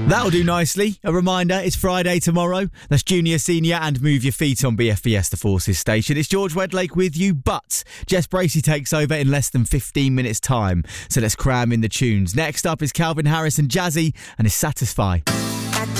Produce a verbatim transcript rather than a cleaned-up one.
That'll do nicely. A reminder, it's Friday tomorrow. That's Junior, Senior and Move Your Feet on B F Fiesta Forces Station. It's George Wedlake with you, but Jess Bracey takes over in less than fifteen minutes' time. So let's cram in the tunes. Next up is Calvin Harris and Jazzy and his Satisfy.